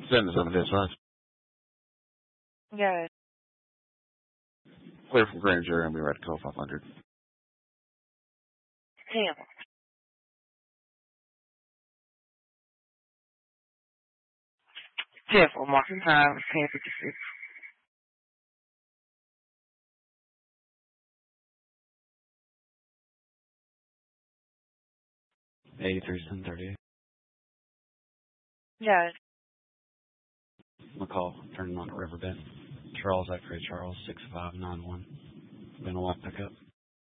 Send us on this side. Yeah. Clear from grand jury and we ready to call 500. Damn. Careful, marking time, 10:56. 83-1038. Yeah. McCall, turning on to Riverbend. Charles, X-ray Charles, 6591. Been a walk pickup.